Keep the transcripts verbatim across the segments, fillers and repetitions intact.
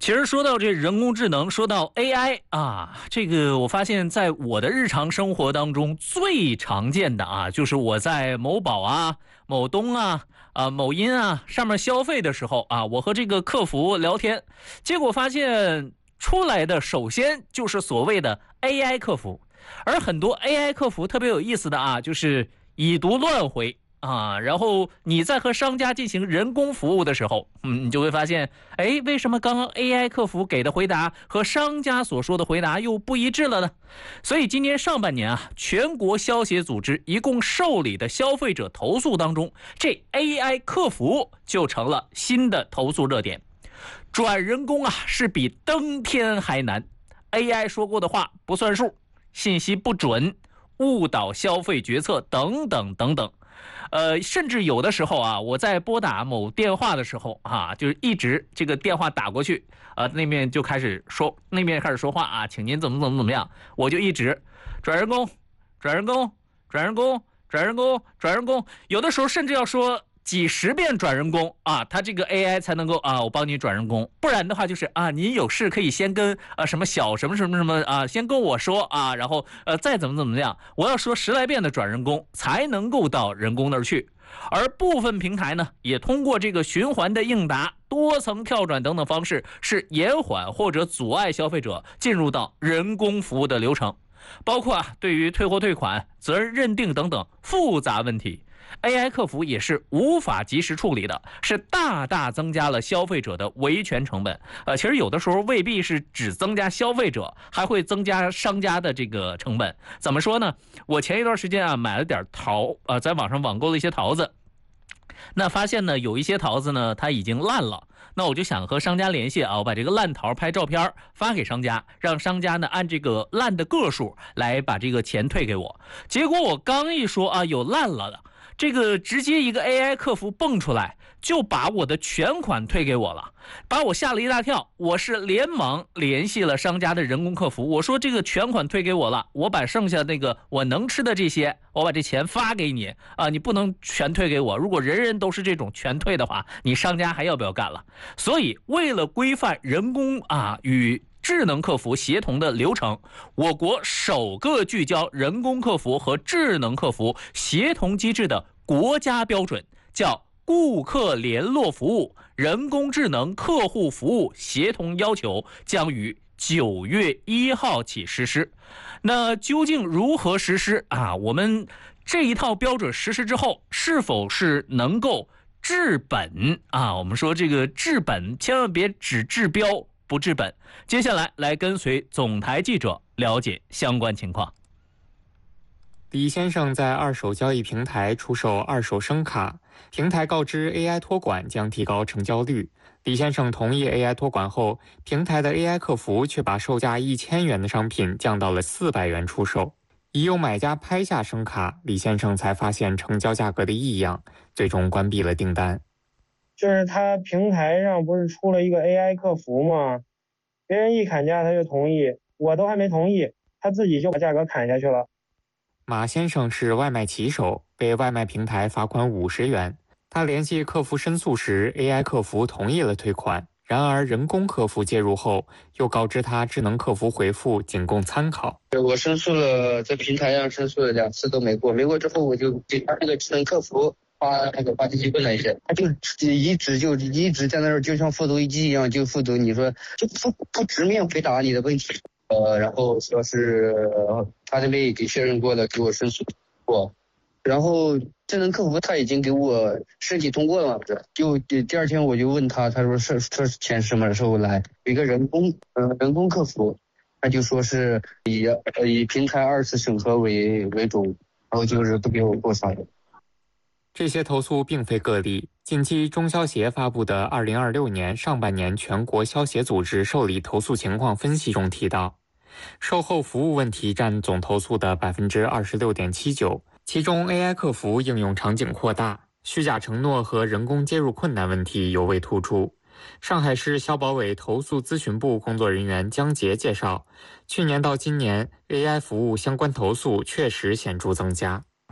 其实说到这人工智能，说到 A I 啊，这个我发现在我的日常生活当中最常见的啊，就是我在某宝啊、某东啊、啊某音啊上面消费的时候啊，我和这个客服聊天，结果发现出来的首先就是所谓的 A I 客服，而很多 A I 客服特别有意思的啊，就是已读乱回。啊，然后你在和商家进行人工服务的时候，嗯，你就会发现，哎，为什么刚刚 A I 客服给的回答和商家所说的回答又不一致了呢？所以今年上半年啊，全国消协组织一共受理的消费者投诉当中，这 A I 客服就成了新的投诉热点。转人工啊，是比登天还难。A I 说过的话不算数，信息不准，误导消费决策等等等等。呃，甚至有的时候啊，我在拨打某电话的时候啊，就是一直这个电话打过去，呃，那边就开始说，那边开始说话啊，请您怎么怎么怎么样，我就一直转人工，转人工，转人工，转人工，转人工，有的时候甚至要说几十遍转人工啊，它这个 A I 才能够啊，我帮你转人工，不然的话就是啊，您有事可以先跟啊什么小什么什么什么啊，先跟我说啊，然后呃再怎么怎么样，我要说十来遍的转人工才能够到人工那儿去。而部分平台呢，也通过这个循环的应答、多层跳转等等方式，是延缓或者阻碍消费者进入到人工服务的流程，包括啊对于退货退款、责任认定等等复杂问题。A I 客服也是无法及时处理的，是大大增加了消费者的维权成本。呃，其实有的时候未必是只增加消费者，还会增加商家的这个成本。怎么说呢？我前一段时间啊买了点桃，呃，在网上网购了一些桃子，那发现呢有一些桃子呢它已经烂了。那我就想和商家联系啊，我把这个烂桃拍照片发给商家，让商家呢按这个烂的个数来把这个钱退给我。结果我刚一说啊有烂了的，这个直接一个 A I 客服蹦出来，就把我的全款退给我了，把我吓了一大跳。我是连忙联系了商家的人工客服，我说这个全款退给我了，我把剩下那个我能吃的这些，我把这钱发给你啊，你不能全退给我。如果人人都是这种全退的话，你商家还要不要干了？所以为了规范人工啊与智能客服协同的流程，我国首个聚焦人工客服和智能客服协同机制的国家标准，叫顾客联络服务人工智能客户服务协同要求，将于九月一号起实施。那究竟如何实施啊？我们这一套标准实施之后，是否是能够治本啊？我们说这个治本，千万别只治标不治本。接下来来跟随总台记者了解相关情况。 李先生在二手交易平台出售二手声卡，平台告知 A I 托管将提高成交率。李先生同意 A I 托管后，平台的 A I 客服却把售价一千元的商品降到了四百元出售。已有买家拍下声卡，李先生才发现成交价格的异样，最终关闭了订单。 就是他平台上不是出了一个 A I 客服吗？别人一砍价他就同意，我都还没同意，他自己就把价格砍下去了。 马先生是外卖骑手，被外卖平台罚款五十元。他联系客服申诉时 ，A I 客服同意了退款。然而，人工客服介入后，又告知他智能客服回复仅供参考。 我申诉了，在平台上申诉了两次都没过，没过之后我就给他那个智能客服发那个发信息问了一下，他就一直就一直在那儿就像复读机一样就复读，你说就不不直面回答你的问题。呃，然后说是他那边也给确认过了，给我申诉过，然后智能客服他已经给我申请通过了嘛，不是？就第二天我就问他，他说是说钱什么时候来？有一个人工呃人工客服，他就说是以呃以平台二次审核为为主，然后就是不给我过啥的。 这些投诉并非个例。近期中消协发布的二零二六年上半年全国消协组织受理投诉情况分析中提到，售后服务问题占总投诉的 百分之二十六点七九， 其中 A I 客服应用场景扩大，虚假承诺和人工接入困难问题尤为突出。上海市消保委投诉咨询部工作人员江杰介绍，去年到今年 A I 服务相关投诉确实显著增加。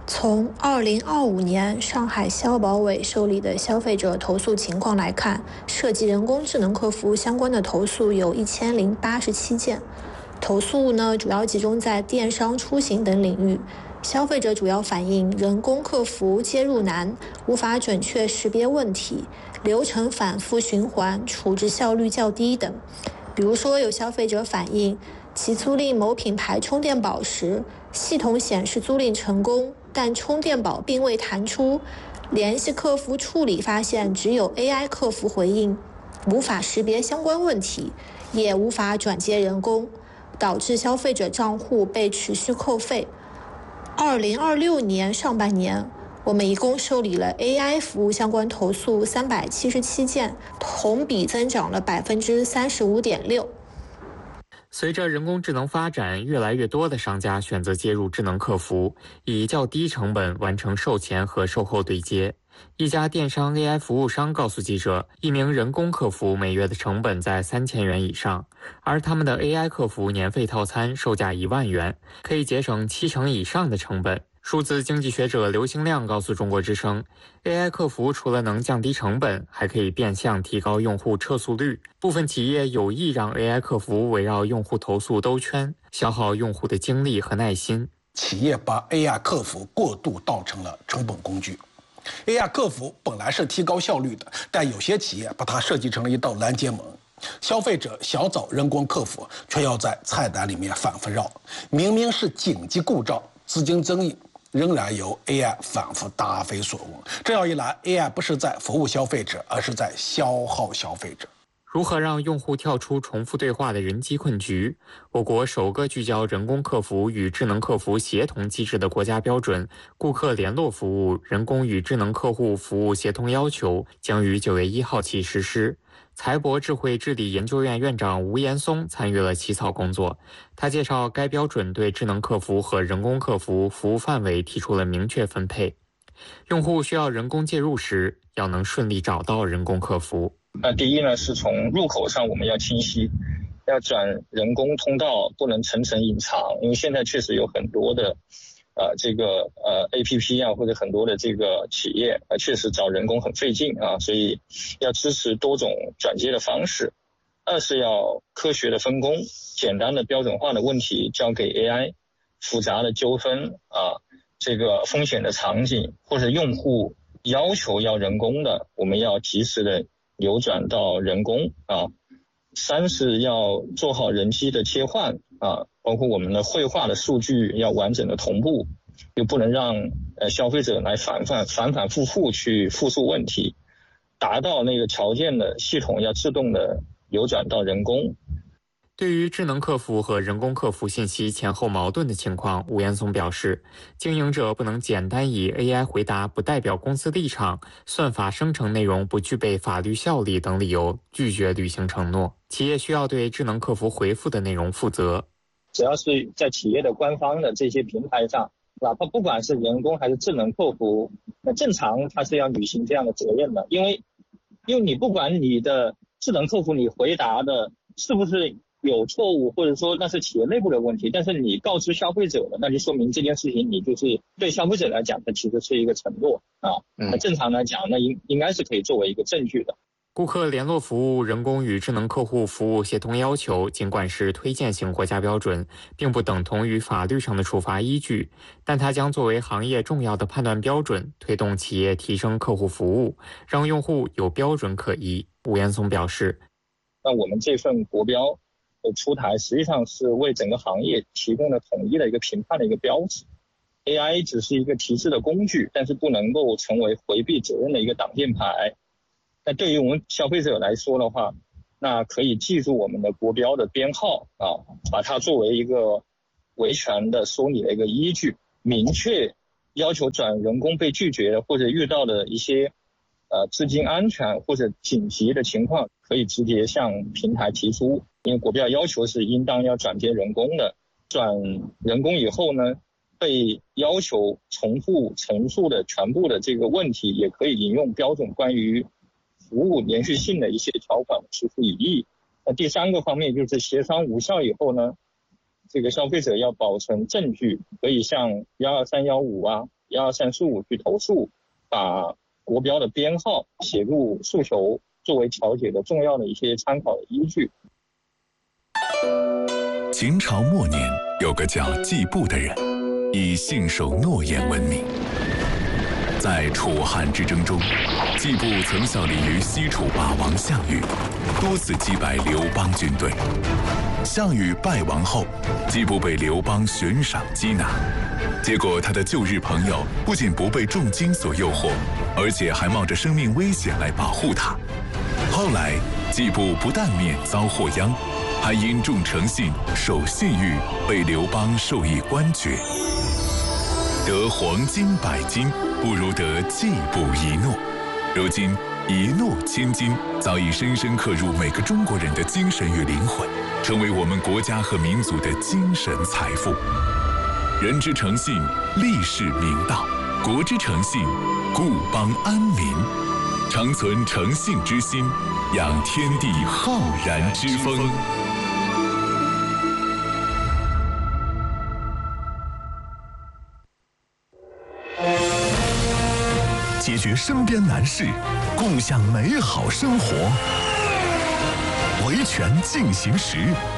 从二零二五年上海消保委受理的消费者投诉情况来看，涉及人工智能客服相关的投诉有一千零八十七件。投诉呢，主要集中在电商、出行等领域。消费者主要反映人工客服接入难，无法准确识别问题，流程反复循环，处置效率较低等。比如说，有消费者反映其租赁某品牌充电宝时，系统显示租赁成功，但充电宝并未弹出，联系客服处理发现只有 A I 客服回应，无法识别相关问题，也无法转接人工，导致消费者账户被持续扣费。二零二六年上半年，我们一共受理了 A I 服务相关投诉三百七十七件，同比增长了百分之三十五点六。 随着人工智能发展，越来越多的商家选择接入智能客服，以较低成本完成售前和售后对接。一家电商 A I 服务商告诉记者，一名人工客服每月的成本在三千元以上，而他们的 A I 客服年费套餐售价一万元，可以节省七成以上的成本。数字经济学者刘兴亮告诉中国之声 ，A I 客服除了能降低成本，还可以变相提高用户撤诉率。部分企业有意让 A I 客服围绕用户投诉兜圈，消耗用户的精力和耐心。 企业把 A I 客服过度当成了成本工具。A I 客服本来是提高效率的，但有些企业把它设计成了一道拦截门。消费者想找人工客服，却要在菜单里面反复绕。明明是紧急故障、资金争议，仍然由 A I 反复答非所问。这样一来 ，A I 不是在服务消费者，而是在消耗消费者。 如何让用户跳出重复对话的人机困局？我国首个聚焦人工客服与智能客服协同机制的国家标准《顾客联络服务人工与智能客户服务协同要求》将于九月一号起实施。财博智慧治理研究院院长吴岩松参与了起草工作。他介绍，该标准对智能客服和人工客服服务范围提出了明确分配。用户需要人工介入时，要能顺利找到人工客服。 那第一呢，是从入口上我们要清晰，要转人工通道，不能层层隐藏，因为现在确实有很多的呃这个呃 A P P 啊，或者很多的这个企业啊，确实找人工很费劲啊，所以要支持多种转接的方式。二是要科学的分工，简单的标准化的问题交给 A I， 复杂的纠纷啊，这个风险的场景或者用户要求要人工的，我们要及时的流转到人工啊。三是要做好人机的切换啊，包括我们的绘画的数据要完整的同步，又不能让呃消费者来反反反反复复去复述问题，达到那个条件的系统要自动的流转到人工。 对于智能客服和人工客服信息前后矛盾的情况，吴岩松表示，经营者不能简单以 A I 回答不代表公司立场、算法生成内容不具备法律效力等理由拒绝履行承诺。企业需要对智能客服回复的内容负责。 只要是在企业的官方的这些平台上，哪怕不管是人工还是智能客服，那正常它是要履行这样的责任的，因为因为你不管你的智能客服你回答的是不是有错误，或者说那是企业内部的问题，但是你告知消费者了，那就说明这件事情你就是对消费者来讲，它其实是一个承诺啊。那正常来讲，那应应该是可以作为一个证据的。 顾客联络服务人工与智能客户服务协同要求尽管是推荐型国家标准，并不等同于法律上的处罚依据，但它将作为行业重要的判断标准，推动企业提升客户服务，让用户有标准可依。吴岩松表示， 那我们这份国标的出台实际上是为整个行业提供了统一的一个评判的一个标志。 A I 只是一个提示的工具，但是不能够成为回避责任的一个挡箭牌。那对于我们消费者来说的话，那可以记住我们的国标的编号啊，把它作为一个维权的说理的一个依据，明确要求转人工被拒绝的或者遇到的一些呃资金安全或者紧急的情况，可以直接向平台提出。因为国标要求是应当要转接人工的，转人工以后呢，被要求重复陈述的全部的这个问题，也可以引用标准关于服务连续性的一些条款提出异议。那第三个方面就是协商无效以后呢，这个消费者要保存证据，可以向一二三一五啊、 一二三四五去投诉，把国标的编号写入诉求作为调解的重要的一些参考的依据。 秦朝末年，有个叫季布的人，以信守诺言闻名。在楚汉之争中，季布曾效力于西楚霸王项羽，多次击败刘邦军队。项羽败亡后，季布被刘邦悬赏缉拿，结果他的旧日朋友不仅不被重金所诱惑，而且还冒着生命危险来保护他。后来，季布不但免遭祸殃，还因重诚信、守信誉，被刘邦授以官爵。得黄金百斤，不如得季布一诺。如今，一诺千金早已深深刻入每个中国人的精神与灵魂，成为我们国家和民族的精神财富。人之诚信，立世明道；国之诚信，固邦安民。常存诚信之心，养天地浩然之风。解决身边难事，共享美好生活。维权进行时。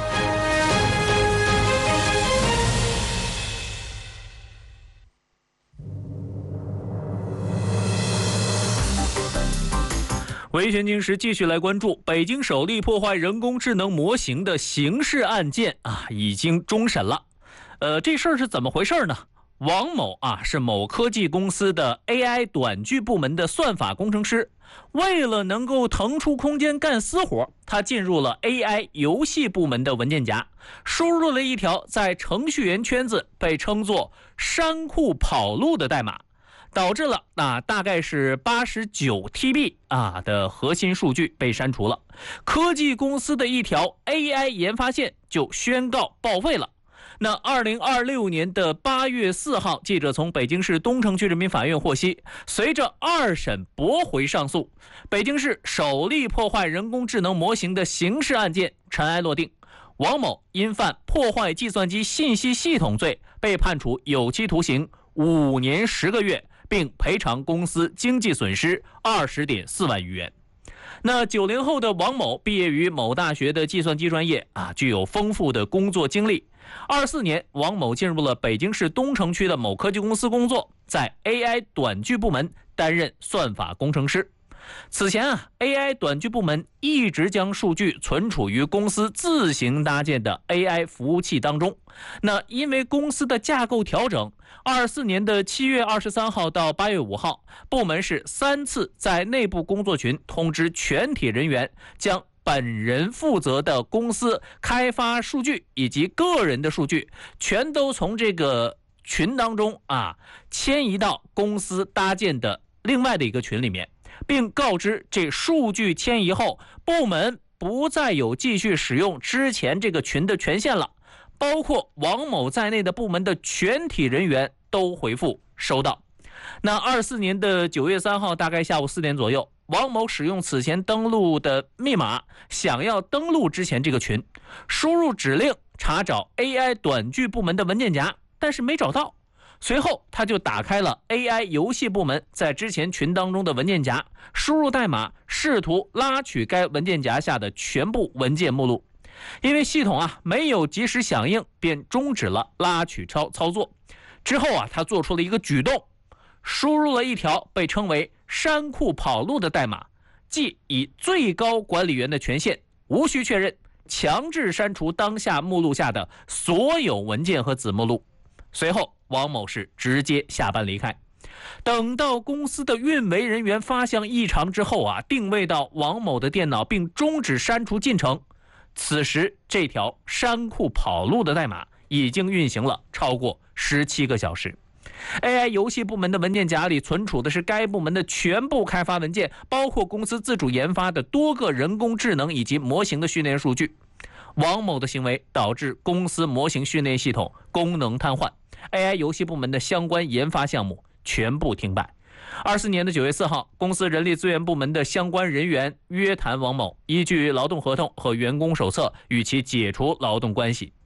维权经时继续来关注北京首例破坏人工智能模型的刑事案件啊，已经终审了。呃，这事儿是怎么回事呢？王某啊是某科技公司的 A I 短剧部门的算法工程师，为了能够腾出空间干私活，他进入了 A I 游戏部门的文件夹，输入了一条在程序员圈子被称作山库跑路的代码，导致了啊大概是八十九 T B 啊的核心数据被删除了，科技公司的一条 A I 研发线就宣告报废了。那二零二六年的八月四号，记者从北京市东城区人民法院获悉，随着二审驳回上诉，北京市首例破坏人工智能模型的刑事案件尘埃落定。王某因犯破坏计算机信息系统罪，被判处有期徒刑五年十个月，并赔偿公司经济损失二十点四万余元。那九零后的王某毕业于某大学的计算机专业啊，具有丰富的工作经历。二四年，王某进入了北京市东城区的某科技公司工作，在 A I 短剧部门担任算法工程师。此前啊 ，A I 短剧部门一直将数据存储于公司自行搭建的 A I 服务器当中。那因为公司的架构调整，二四年的七月二十三号到八月五号，部门是三次在内部工作群通知全体人员，将本人负责的公司开发数据以及个人的数据，全都从这个群当中啊迁移到公司搭建的另外的一个群里面，并告知这数据迁移后，部门不再有继续使用之前这个群的权限了。包括王某在内的部门的全体人员都回复收到。那二四年的九月三号，大概下午四点左右，王某使用此前登录的密码，想要登录之前这个群，输入指令查找 A I 短剧部门的文件夹，但是没找到。随后他就打开了 A I 游戏部门在之前群当中的文件夹，输入代码，试图拉取该文件夹下的全部文件目录。因为系统啊没有及时响应，便终止了拉取操操作。之后啊，他做出了一个举动，输入了一条被称为山库跑路的代码，即以最高管理员的权限，无需确认，强制删除当下目录下的所有文件和子目录。随后王某是直接下班离开。等到公司的运维人员发现异常之后啊，定位到王某的电脑并终止删除进程。此时这条山库跑路的代码已经运行了超过十七个小时。 A I 游戏部门的文件夹里存储的是该部门的全部开发文件，包括公司自主研发的多个人工智能以及模型的训练数据。王某的行为导致公司模型训练系统功能瘫痪， A I 游戏部门的相关研发项目全部停摆。二四年的九月四号，公司人力资源部门的相关人员约谈王某，依据劳动合同和员工手册与其解除劳动关系。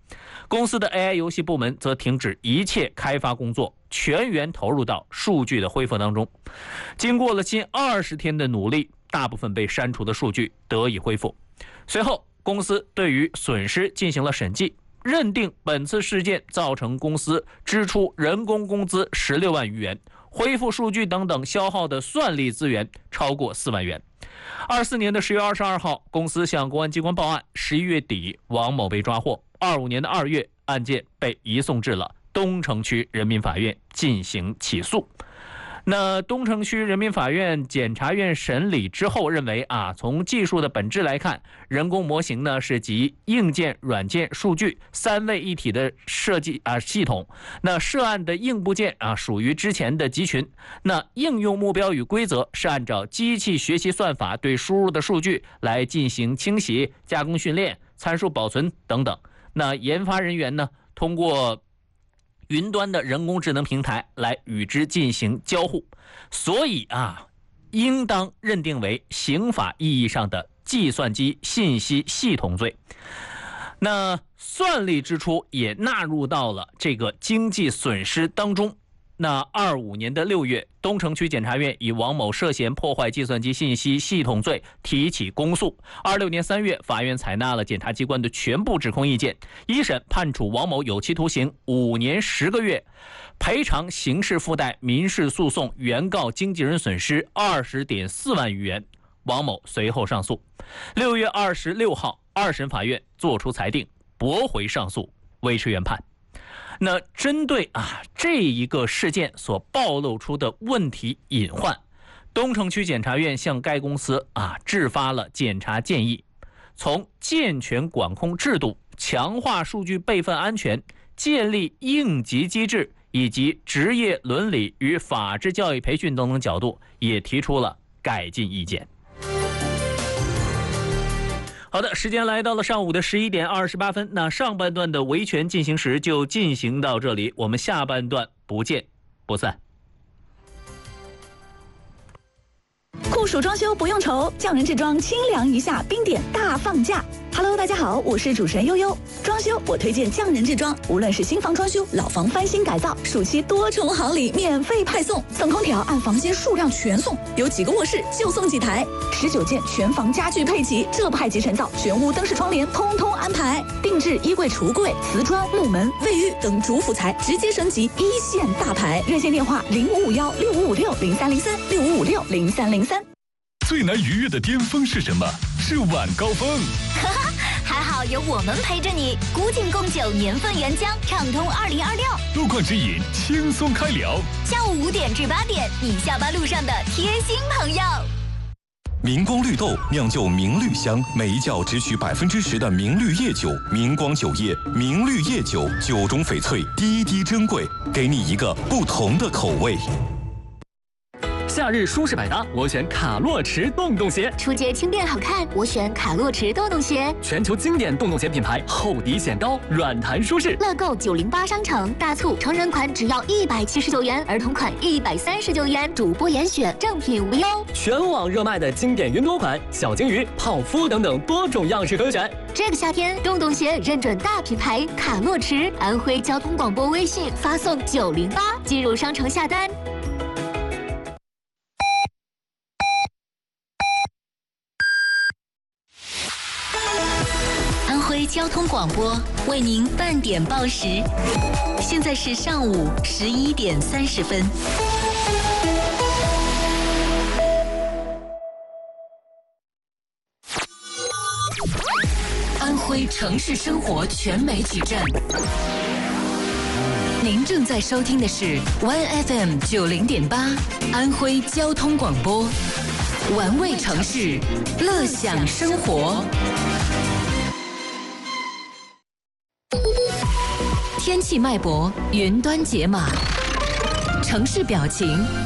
公司的 A I 游戏部门则停止一切开发工作，全员投入到数据的恢复当中。经过了近二十天的努力，大部分被删除的数据得以恢复。随后，公司对于损失进行了审计，认定本次事件造成公司支出人工工资十六万余元，恢复数据等等消耗的算力资源超过四万元。二四年的十月二十二号，公司向公安机关报案，十一月底王某被抓获。二五年的二月，案件被移送至了东城区人民法院进行起诉。那东城区人民法院检察院审理之后认为啊，从技术的本质来看，人工模型呢是集硬件、软件、数据三位一体的设计啊系统。那涉案的硬部件啊属于之前的集群。那应用目标与规则是按照机器学习算法对输入的数据来进行清洗、加工训练、参数保存等等。那研发人员呢，通过云端的人工智能平台来与之进行交互，所以啊，应当认定为刑法意义上的计算机信息系统罪。那算力支出也纳入到了这个经济损失当中。那二五年的六月，东城区检察院以王某涉嫌破坏计算机信息系统罪提起公诉。二六年三月，法院采纳了检察机关的全部指控意见，一审判处王某有期徒刑五年十个月，赔偿刑事附带民事诉讼原告经纪人损失二十点四万余元。王某随后上诉。六月二十六号，二审法院作出裁定，驳回上诉，维持原判。那针对啊这一个事件所暴露出的问题隐患，东城区检察院向该公司啊制发了检察建议，从健全管控制度、强化数据备份安全、建立应急机制以及职业伦理与法治教育培训等等角度，也提出了改进意见。好的，时间来到了上午的十一点二十八分。那上半段的维权进行时就进行到这里，我们下半段不见不散。 酷暑装修不用愁，匠人制装清凉一下，冰点大放价。Hello， 大家好，我是主持人悠悠。装修我推荐匠人制装，无论是新房装修、老房翻新改造，暑期多重好礼免费派送，送空调按房间数量全送，有几个卧室就送几台，十九件全房家具配齐，这派级成造，全屋灯饰窗帘通通安排，定制衣柜、橱柜、瓷砖、木门、卫浴等主辅材直接升级，一线大牌。热线电话零五五幺六五五六零三零三六五五六零三零三。 最难逾越的巅峰是什么？是晚高峰。 哈哈，还好有我们陪着你。古井贡酒年份原浆，畅通二零二六。 路况指引，轻松开聊。 下午五点至八点，你下班路上的贴心朋友。 明光绿豆酿就明绿香，每一窖只取百分之十的明绿叶酒。明光酒业明绿叶酒，酒中翡翠，滴滴珍贵，给你一个不同的口味。 夏日舒适百搭，我选卡洛驰洞洞鞋； 出街轻便好看，我选卡洛驰洞洞鞋。 全球经典洞洞鞋品牌，厚底显高，软弹舒适。 乐购九零八商城大促，成人款只要一百七十九元，儿童款一百三十九元，主播严选，正品无忧。 全网热卖的经典云朵款，小鲸鱼、泡芙等等多种样式可选。 这个夏天，洞洞鞋认准大品牌卡洛驰。安徽交通广播微信发送九零八进入商城下单。交通广播为您半点报时，现在是上午十一点三十分。安徽城市生活全媒体站，您正在收听的是 One F M 九零点八，安徽交通广播，玩味城市，乐享生活。天气脉搏，云端解码，城市表情，